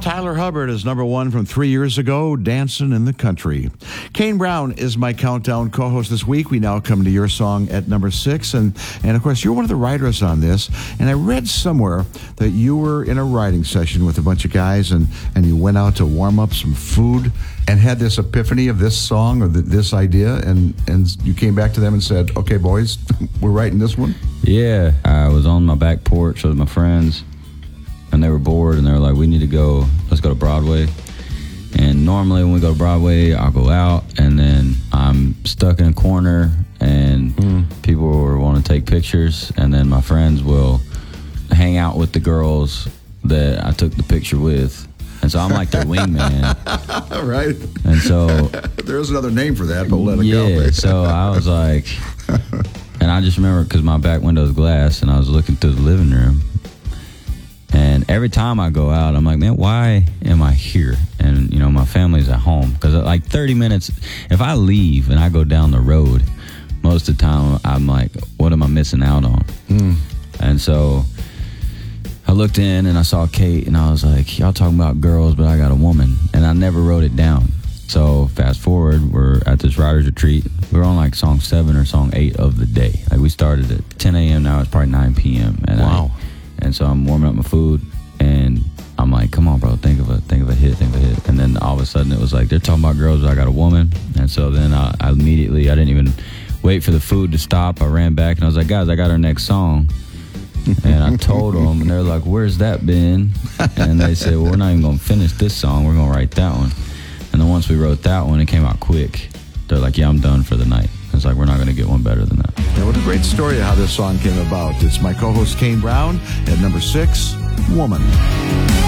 Tyler Hubbard is number one from 3 years ago, Dancing in the Country. Kane Brown is my countdown co-host this week. We now come to your song at number 6. And of course, you're one of the writers on this. And I read somewhere that you were in a writing session with a bunch of guys and you went out to warm up some food and had this epiphany of this song or this idea. And you came back to them and said, okay, boys, we're writing this one? Yeah. I was on my back porch with my friends. And they were bored, and they were like, let's go to Broadway. And normally when we go to Broadway, I'll go out, and then I'm stuck in a corner, and people will want to take pictures, and then my friends will hang out with the girls that I took the picture with. And so I'm like their wingman. Right. And so... There's another name for that, but we'll let it go. Yeah, so I was like... And I just remember, because my back window is glass, and I was looking through the living room. And every time I go out, I'm like, man, why am I here? And, my family's at home. Because like 30 minutes, if I leave and I go down the road, most of the time I'm like, what am I missing out on? And so I looked in and I saw Kate and I was like, y'all talking about girls, but I got a woman. And I never wrote it down. So fast forward, we're at this writer's retreat. We're on like song 7 or song 8 of the day. Like we started at 10 a.m. Now it's probably 9 p.m. And wow. And so I'm warming up my food, and I'm like, come on, bro, think of a hit. And then all of a sudden it was like, they're talking about girls, but I got a woman. And so then I immediately, I didn't even wait for the food to stop. I ran back, and I was like, guys, I got our next song. And I told them, and they're like, where's that been? And they said, well, we're not even going to finish this song. We're going to write that one. And then once we wrote that one, it came out quick. They're like, yeah, I'm done for the night. It's like, we're not going to get one better than that. Yeah, what a great story of how this song came about. It's my co-host Kane Brown at number 6, Woman.